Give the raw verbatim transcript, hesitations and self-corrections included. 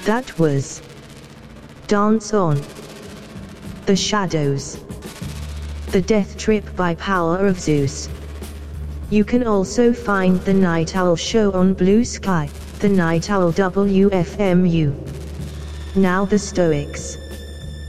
That was Dance On, The Shadows, The Death Trip by Power of Zeus. You can also find The Night Owl Show on Blue Sky, The Night Owl W F M U. Now the Stoics.